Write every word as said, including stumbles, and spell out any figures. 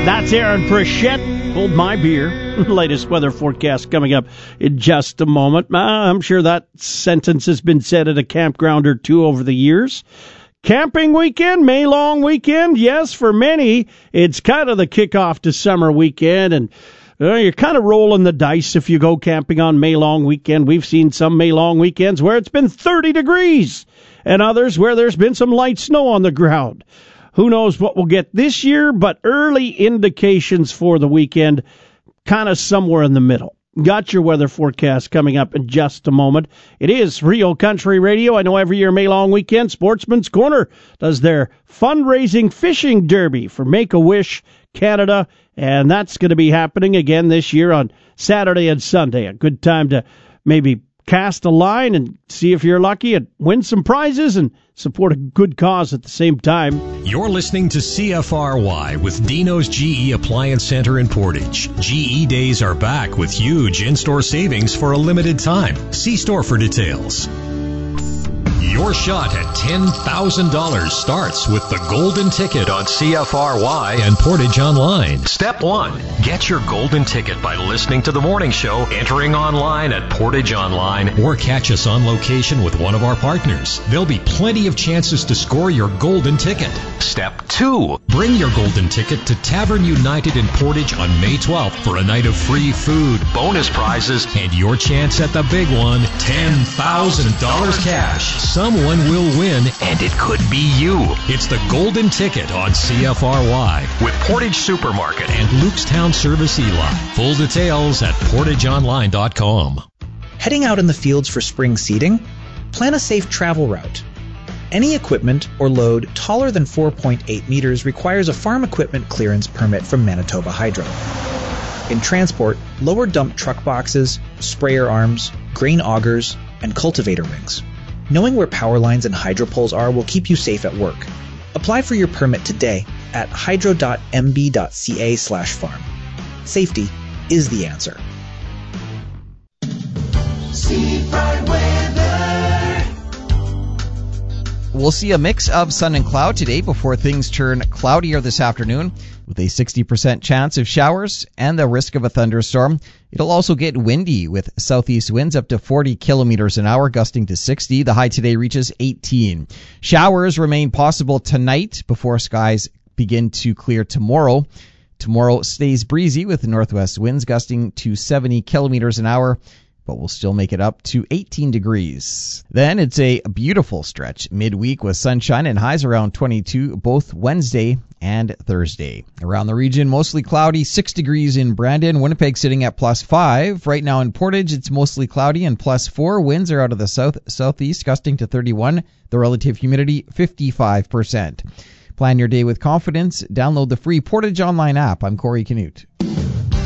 That's Aaron Pritchett. Hold my beer. Latest weather forecast coming up in just a moment. Uh, I'm sure that sentence has been said at a campground or two over the years. Camping weekend, May long weekend. Yes, for many, it's kind of the kickoff to summer weekend, and uh, you're kind of rolling the dice if you go camping on May long weekend. We've seen some May long weekends where it's been thirty degrees, and others where there's been some light snow on the ground. Who knows what we'll get this year, but early indications for the weekend, kind of somewhere in the middle. Got your weather forecast coming up in just a moment. It is Real Country Radio. I know every year, May long weekend, Sportsman's Corner does their fundraising fishing derby for Make-A-Wish Canada, and that's going to be happening again this year on Saturday and Sunday. A good time to maybe cast a line and see if you're lucky and win some prizes and support a good cause at the same time. You're listening to C F R Y with Dino's G E Appliance Center in Portage. G E days are back with huge in-store savings for a limited time. See store for details. Your shot at ten thousand dollars starts with the Golden Ticket on C F R Y and Portage Online. Step one, get your Golden Ticket by listening to the morning show, entering online at Portage Online, or catch us on location with one of our partners. There'll be plenty of chances to score your Golden Ticket. Step two, bring your Golden Ticket to Tavern United in Portage on May twelfth for a night of free food, bonus prizes, and your chance at the big one, ten thousand dollars cash. Someone will win, and it could be you. It's the Golden Ticket on C F R Y with Portage Supermarket and Luke's Town Service Eli. Full details at portage online dot com. Heading out in the fields for spring seeding? Plan a safe travel route. Any equipment or load taller than four point eight meters requires a farm equipment clearance permit from Manitoba Hydro. In transport, lower dump truck boxes, sprayer arms, grain augers, and cultivator rings. Knowing where power lines and hydro poles are will keep you safe at work. Apply for your permit today at hydro dot m b dot c a slash farm. Safety is the answer. Seafront weather. We'll see a mix of sun and cloud today before things turn cloudier this afternoon with a sixty percent chance of showers and the risk of a thunderstorm. It'll also get windy with southeast winds up to forty kilometers an hour, gusting to sixty. The high today reaches eighteen. Showers remain possible tonight before skies begin to clear tomorrow. Tomorrow stays breezy with northwest winds gusting to seventy kilometers an hour, but we'll still make it up to eighteen degrees. Then it's a beautiful stretch midweek with sunshine and highs around twenty-two both Wednesday and Thursday. Around the region, mostly cloudy, six degrees in Brandon. Winnipeg sitting at plus five. Right now in Portage, it's mostly cloudy and plus four. Winds are out of the south southeast, gusting to thirty-one. The relative humidity, fifty-five percent. Plan your day with confidence. Download the free Portage Online app. I'm Corey Canute.